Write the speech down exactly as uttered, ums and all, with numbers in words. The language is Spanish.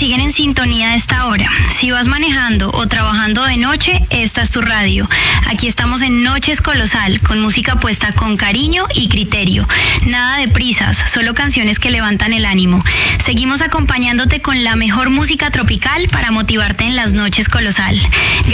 siguen en sintonía a esta hora. Si vas manejando o trabajando de noche, esta es tu radio. Aquí estamos en Noches Colosal, con música puesta con cariño y criterio. Nada de prisas, solo canciones que levantan el ánimo. Seguimos acompañándote con la mejor música tropical para motivarte en las Noches Colosal.